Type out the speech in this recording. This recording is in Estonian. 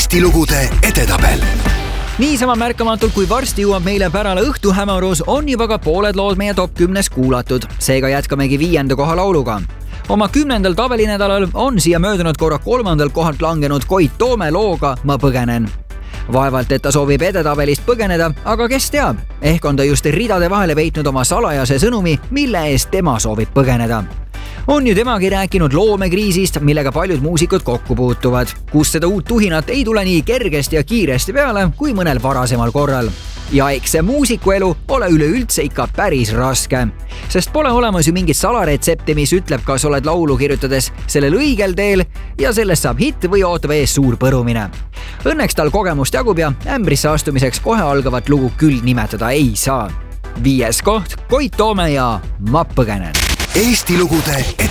Eesti lugude edetabel. Niisama märkamatult, kui varsti jõuab meile pärale õhtuhämarus, on juba ka pooled lood meie top 10 kuulatud. Seega jätkamegi 5. koha lauluga. Oma 10. tabelinädalal on siia möödunud korra 3. kohalt langenud Koit Toome looga Ma põgenen. Vaevalt, et ta soovib edetabelist põgeneda, aga kes teab, ehk on ta just ridade vahele veitnud oma salajase sõnumi, mille eest tema soovib põgeneda. On ju temagi rääkinud loomekriisist, millega paljud muusikud kokku puutuvad, kus seda uut tuhinat ei tule nii kergesti ja kiiresti peale kui mõnel varasemal korral. Ja eks see muusikuelu ole üleüldse ikka päris raske, sest pole olemas ju mingit salaretsepti, mis ütleb, kas oled laulu kirjutades sellel õigel teel ja sellest saab hitt või ootab ees suur põrumine. Õnneks tal kogemust jagub ja ämbrisse astumiseks kohe algavat lugu küll nimetada ei saa. 5. koht Koit Toome ja Ma põgenen. Eesti lugude